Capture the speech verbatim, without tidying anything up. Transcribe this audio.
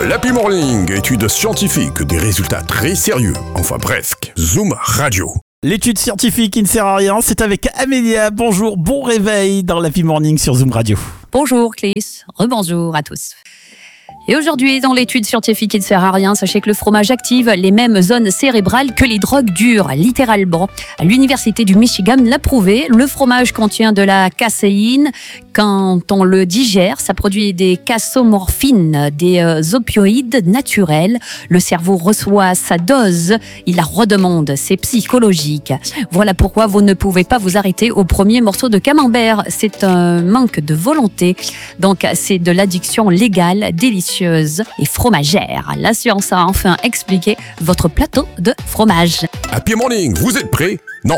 L'Happy Morning, études scientifiques, des résultats très sérieux. Enfin presque. Zoom Radio. L'étude scientifique qui ne sert à rien, c'est avec Amélia. Bonjour, bon réveil dans l'Happy Morning sur Zoom Radio. Bonjour Clis, rebonjour à tous. Et aujourd'hui, dans l'étude scientifique qui ne sert à rien, sachez que le fromage active les mêmes zones cérébrales que les drogues dures, littéralement. L'université du Michigan l'a prouvé, le fromage contient de la caséine. Quand on le digère, ça produit des casomorphines, des euh, opioïdes naturels. Le cerveau reçoit sa dose, il la redemande, c'est psychologique. Voilà pourquoi vous ne pouvez pas vous arrêter au premier morceau de camembert. C'est un manque de volonté. Donc c'est de l'addiction légale, délicieuse et fromagère. La science a enfin expliqué votre plateau de fromage. Happy Morning, vous êtes prêts? Non,